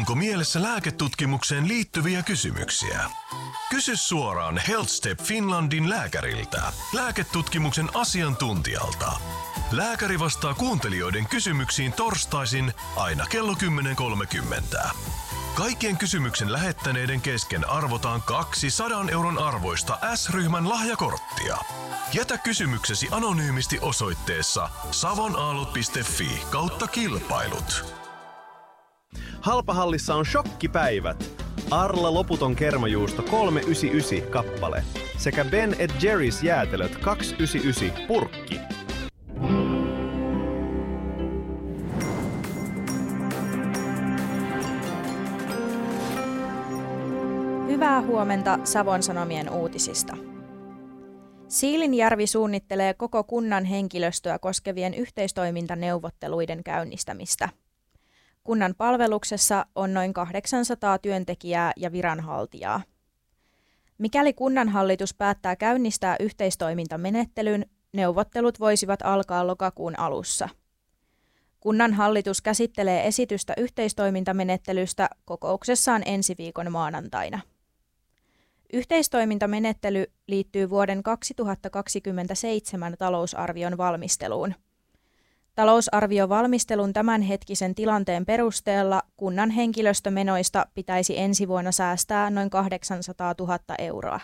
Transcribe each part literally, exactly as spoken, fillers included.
Onko mielessä lääketutkimukseen liittyviä kysymyksiä? Kysy suoraan HealthStep Finlandin lääkäriltä, lääketutkimuksen asiantuntijalta. Lääkäri vastaa kuuntelijoiden kysymyksiin torstaisin aina kello kymmenen kolmekymmentä. Kaikkien kysymyksen lähettäneiden kesken arvotaan kaksisataa euron arvoista S-ryhmän lahjakorttia. Jätä kysymyksesi anonyymisti osoitteessa savonaallot piste fi kautta kilpailut. Halpahallissa on shokkipäivät. Arla loputon kermajuusto kolme yhdeksänkymmentäyhdeksän kappale sekä Ben and Jerry's jäätelöt kaksi yhdeksänkymmentäyhdeksän purkki. Hyvää huomenta Savon Sanomien uutisista. Siilinjärvi suunnittelee koko kunnan henkilöstöä koskevien yhteistoimintaneuvotteluiden käynnistämistä. Kunnan palveluksessa on noin kahdeksansataa työntekijää ja viranhaltijaa. Mikäli kunnanhallitus päättää käynnistää yhteistoimintamenettelyn, neuvottelut voisivat alkaa lokakuun alussa. Kunnanhallitus käsittelee esitystä yhteistoimintamenettelystä kokouksessaan ensi viikon maanantaina. Yhteistoimintamenettely liittyy vuoden kaksituhattakaksikymmentäseitsemän talousarvion valmisteluun. Talousarviovalmistelun tämänhetkisen tilanteen perusteella kunnan henkilöstömenoista pitäisi ensi vuonna säästää noin kahdeksansataatuhatta euroa.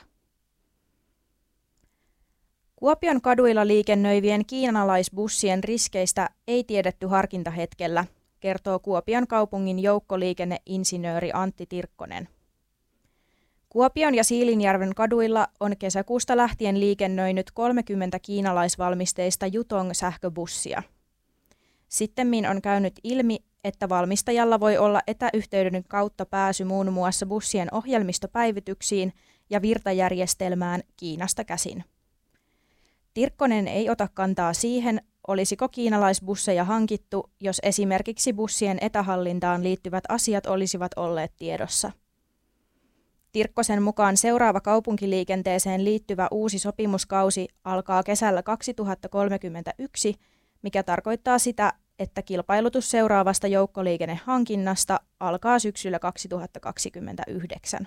Kuopion kaduilla liikennöivien kiinalaisbussien riskeistä ei tiedetty harkintahetkellä, kertoo Kuopion kaupungin joukkoliikenneinsinööri Antti Tirkkonen. Kuopion ja Siilinjärven kaduilla on kesäkuusta lähtien liikennöinyt kolmekymmentä kiinalaisvalmisteista Yutong-sähköbussia. Sittemmin on käynyt ilmi, että valmistajalla voi olla etäyhteyden kautta pääsy muun muassa bussien ohjelmistopäivityksiin ja virtajärjestelmään Kiinasta käsin. Tirkkonen ei ota kantaa siihen, olisiko kiinalaisbusseja hankittu, jos esimerkiksi bussien etähallintaan liittyvät asiat olisivat olleet tiedossa. Tirkkosen mukaan seuraava kaupunkiliikenteeseen liittyvä uusi sopimuskausi alkaa kesällä kaksituhattakolmekymmentäyksi, mikä tarkoittaa sitä, että kilpailutus seuraavasta joukkoliikennehankinnasta alkaa syksyllä kaksituhattakaksikymmentäyhdeksän.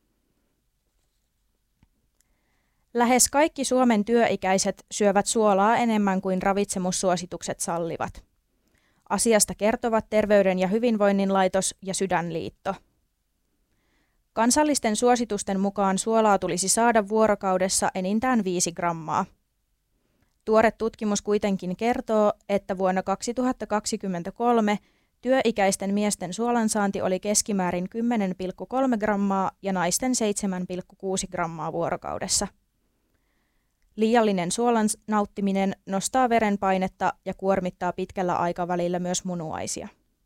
Lähes kaikki Suomen työikäiset syövät suolaa enemmän kuin ravitsemussuositukset sallivat. Asiasta kertovat Terveyden ja hyvinvoinnin laitos ja Sydänliitto. Kansallisten suositusten mukaan suolaa tulisi saada vuorokaudessa enintään viisi grammaa. Tuore tutkimus kuitenkin kertoo, että vuonna kaksituhattakaksikymmentäkolme työikäisten miesten suolansaanti oli keskimäärin kymmenen pilkku kolme grammaa ja naisten seitsemän pilkku kuusi grammaa vuorokaudessa. Liiallinen suolan nauttiminen nostaa verenpainetta ja kuormittaa pitkällä aikavälillä myös munuaisia.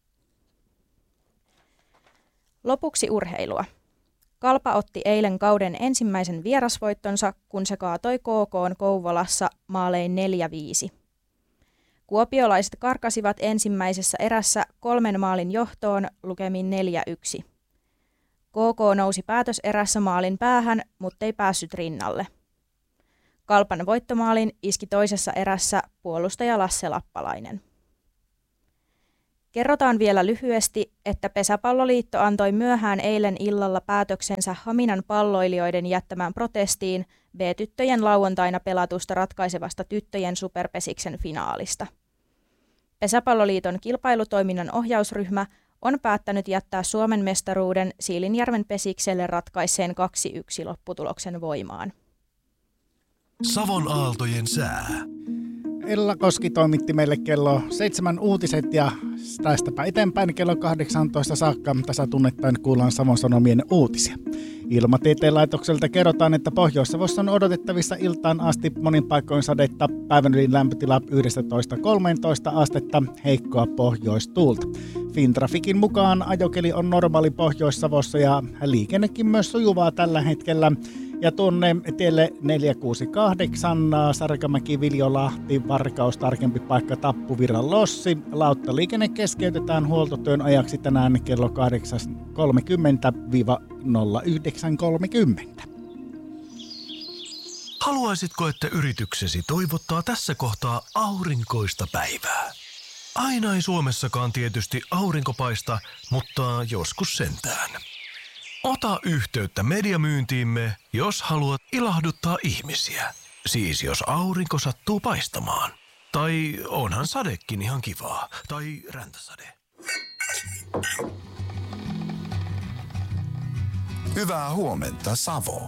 Lopuksi urheilua. Kalpa otti eilen kauden ensimmäisen vierasvoittonsa, kun se kaatoi K K:n Kouvolassa maalein neljä viisi. Kuopiolaiset karkasivat ensimmäisessä erässä kolmen maalin johtoon lukemin neljä yksi. K K nousi päätöserässä maalin päähän, mutta ei päässyt rinnalle. Kalpan voittomaalin iski toisessa erässä puolustaja Lasse Lappalainen. Kerrotaan vielä lyhyesti, että Pesäpalloliitto antoi myöhään eilen illalla päätöksensä Haminan palloilijoiden jättämään protestiin B-tyttöjen lauantaina pelatusta ratkaisevasta tyttöjen superpesiksen finaalista. Pesäpalloliiton kilpailutoiminnan ohjausryhmä on päättänyt jättää Suomen mestaruuden Siilinjärven pesikselle ratkaisseen kaksi yksi lopputuloksen voimaan. Savon aaltojen sää. Ella Koski toimitti meille kello seitsemän uutiset ja tästäpä eteenpäin kello kahdeksantoista saakka tasatunnettain kuullaan Savon Sanomien uutisia. Ilmatieteen laitokselta kerrotaan, että Pohjois-Savossa on odotettavissa iltaan asti monin paikoin sadetta, päivän ylin lämpötila yksitoista kolmetoista astetta, heikkoa pohjoistuulta. Fintrafikin mukaan ajokeli on normaali Pohjois-Savossa ja liikennekin myös sujuvaa tällä hetkellä. Ja tuonne tielle neljä kuusi kahdeksan, Sarkamäki, Viljolahti, Varkaus, tarkempi paikka Tappuvirran Lossi. Lauttaliikenne keskeytetään huoltotyön ajaksi tänään kello kahdeksan kolmekymmentä nolla yhdeksän kolmekymmentä. Haluaisitko, että yrityksesi toivottaa tässä kohtaa aurinkoista päivää? Aina ei Suomessakaan tietysti aurinko paista, mutta joskus sentään. Ota yhteyttä mediamyyntiimme, jos haluat ilahduttaa ihmisiä. Siis jos aurinko sattuu paistamaan. Tai onhan sadekin ihan kivaa. Tai räntäsade. Hyvää huomenta, Savo.